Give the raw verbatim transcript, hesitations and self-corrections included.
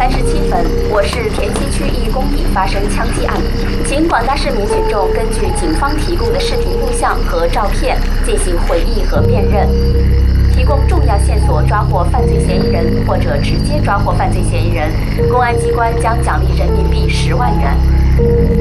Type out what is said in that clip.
三十七分，我市田溪区一公寓发生枪击案，请广大市民群众根据警方提供的视频录像和照片进行回忆和辨认，提供重要线索抓获犯罪嫌疑人或者直接抓获犯罪嫌疑人，公安机关将奖励人民币十万元。